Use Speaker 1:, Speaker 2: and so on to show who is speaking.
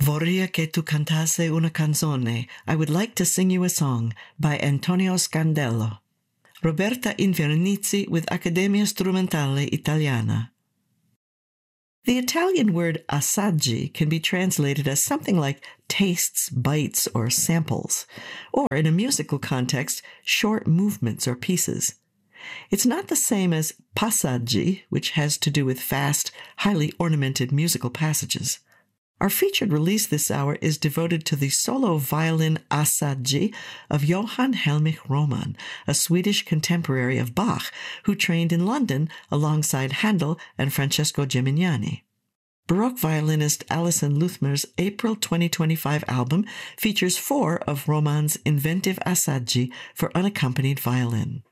Speaker 1: Vorria che tu cantasse una canzone. I would like to sing you a song by Antonio Scandello. Roberta Invernizzi with Accademia Strumentale Italiana. The Italian word assaggi can be translated as something like tastes, bites, or samples, or in a musical context, short movements or pieces. It's not the same as passaggi, which has to do with fast, highly ornamented musical passages. Our featured release this hour is devoted to the solo violin assaggi of Johann Helmich Roman, a Swedish contemporary of Bach who trained in London alongside Handel and Francesco Gimignani. Baroque violinist Alison Luthmer's April 2025 album features 4 of Roman's inventive assaggi for unaccompanied violin.